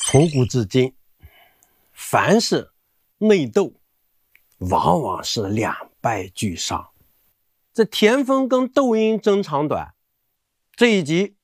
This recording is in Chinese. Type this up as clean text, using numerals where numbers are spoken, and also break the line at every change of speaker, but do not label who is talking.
从古至今，凡是内斗，往往是两败俱伤。这田丰跟窦婴争长短，这一集